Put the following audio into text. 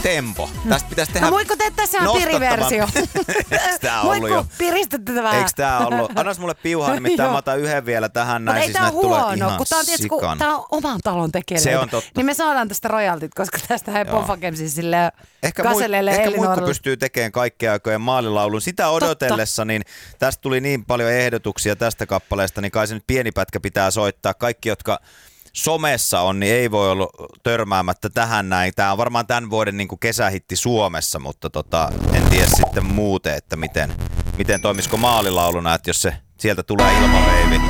tempo. Tästä pitäisi tehdä Muikku, tee tässä on piriversio. Eiks tää ollut jo? Muikku, piristätte vähän. Eiks tää ollut? Annas mulle piuhaa, nimittäin mä otan yhden vielä tähän näin. Mutta ei siis tää näitä tulee huono, ihan kun tää on, tietysti, kun tää on oman talon tekeleitä. Se on totta. Niin me saadaan tästä royaltit, koska tästä ei Pofakemsi silleen Kaseleelle Ehkä Muikku Elinorille. pystyy tekemään kaikkea aikojen maalilaulun. Sitä odotellessa, niin tästä tuli niin paljon ehdotuksia tästä kappaleesta, niin kai se nyt pieni pätkä pitää soittaa. Kaikki, jotka somessa on, niin ei voi olla törmäämättä tähän näin. Tämä on varmaan tämän vuoden niin kuin kesähitti Suomessa, mutta en tiedä sitten muuten, että miten toimisiko maalilauluna, että jos se sieltä tulee ilmaveivi.